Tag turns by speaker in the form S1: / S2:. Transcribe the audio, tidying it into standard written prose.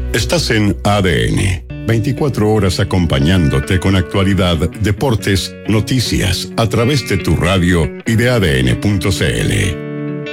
S1: Estás en ADN. 24 horas acompañándote con actualidad, deportes, noticias, a través de tu radio y de ADN.cl.